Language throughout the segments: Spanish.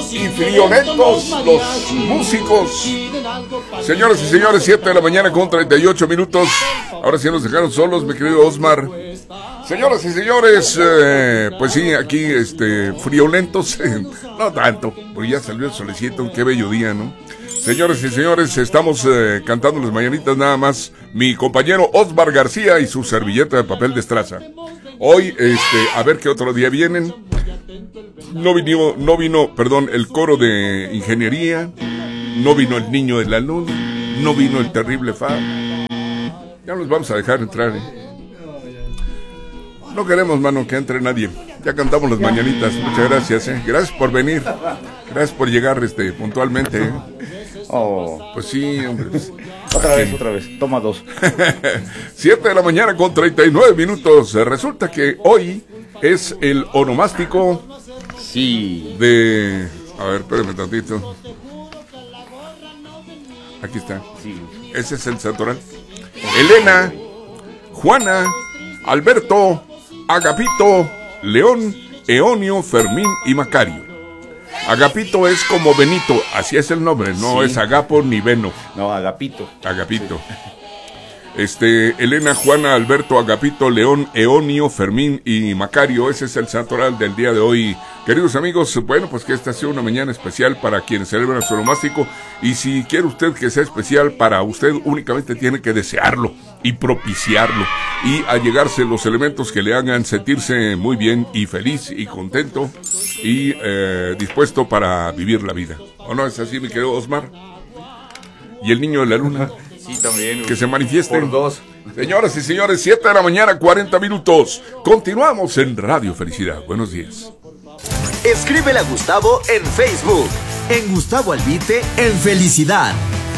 y friolentos los músicos. Señoras y señores, 7 de la mañana con 38 minutos. Ahora sí nos dejaron solos, mi querido Osmar. Señoras y señores, pues sí, aquí friolentos, no tanto, porque ya salió el solecito, qué bello día, ¿no? Señores y señores, estamos cantando las mañanitas nada más. Mi compañero Osmar García y su servilleta de papel de estraza. Hoy, a ver qué otro día vienen. No vino, el coro de ingeniería. No vino el niño de la luna. No vino el terrible Fab. Ya nos vamos a dejar entrar, No queremos, mano, que entre nadie. Ya cantamos las mañanitas. Muchas gracias, Gracias por venir. Gracias por llegar, puntualmente, Oh, pues sí, hombre. Otra vez. Toma 2. 7 de la mañana con 39 minutos. Resulta que hoy es el onomástico. Sí. De... A ver, espérame tantito. Aquí está. Sí. Ese es el santoral. Elena, Juana, Alberto, Agapito, León, Eonio, Fermín y Macario. Agapito es como Benito, así es el nombre, no es Agapo ni Beno. No, Agapito. Elena, Juana, Alberto, Agapito, León, Eonio, Fermín y Macario. Ese es el santoral del día de hoy. Queridos amigos, bueno, pues que esta sea una mañana especial para quienes celebran su onomástico. Y si quiere usted que sea especial para usted, únicamente tiene que desearlo y propiciarlo. Y allegarse los elementos que le hagan sentirse muy bien y feliz y contento y dispuesto para vivir la vida. ¿O no es así, mi querido Osmar? Y el niño de la luna... Sí, también. Que se manifiesten. Por 2. Señoras y señores, 7 de la mañana, 40 minutos. Continuamos en Radio Felicidad. Buenos días. Escríbele a Gustavo en Facebook. En Gustavo Albite, en Felicidad.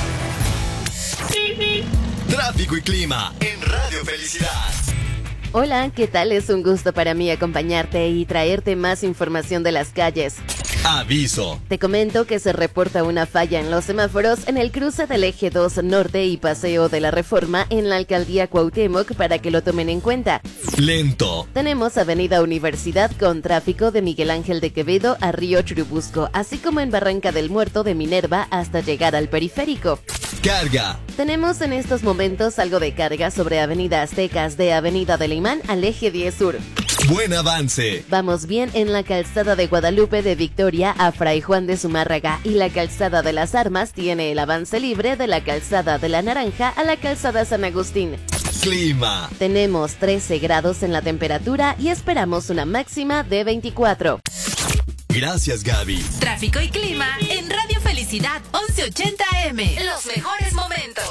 Tráfico y clima en Radio Felicidad. Hola, ¿qué tal? Es un gusto para mí acompañarte y traerte más información de las calles. Aviso. Te comento que se reporta una falla en los semáforos en el cruce del Eje 2 Norte y Paseo de la Reforma en la Alcaldía Cuauhtémoc para que lo tomen en cuenta. Lento. Tenemos Avenida Universidad con tráfico de Miguel Ángel de Quevedo a Río Churubusco, así como en Barranca del Muerto de Minerva hasta llegar al periférico. Carga. Tenemos en estos momentos algo de carga sobre Avenida Aztecas de Avenida del Imán al Eje 10 Sur. Buen avance. Vamos bien en la calzada de Guadalupe de Victoria a Fray Juan de Zumárraga y la calzada de las Armas tiene el avance libre de la calzada de la Naranja a la calzada San Agustín. Clima. Tenemos 13 grados en la temperatura y esperamos una máxima de 24. Gracias, Gaby. Tráfico y clima en Radio Felicidad 1180 AM. Los mejores momentos.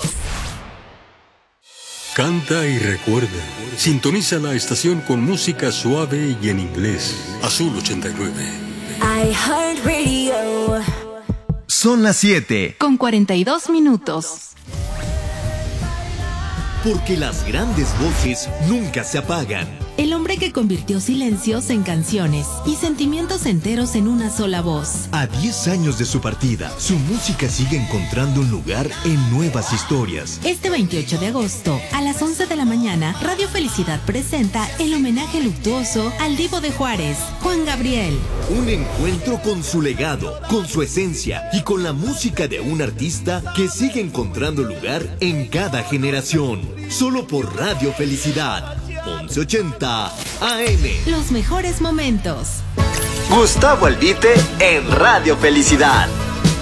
Canta y recuerda. Sintoniza la estación con música suave y en inglés. Azul 89. iHeartRadio. Son las 7. Con 42 minutos. Porque las grandes voces nunca se apagan. El hombre que convirtió silencios en canciones y sentimientos enteros en una sola voz. A 10 años de su partida, su música sigue encontrando un lugar en nuevas historias. Este 28 de agosto, a las 11 de la mañana, Radio Felicidad presenta el homenaje luctuoso al Divo de Juárez, Juan Gabriel. Un encuentro con su legado, con su esencia y con la música de un artista que sigue encontrando lugar en cada generación. Solo por Radio Felicidad. 1180 AM. Los mejores momentos. Gustavo Albite en Radio Felicidad.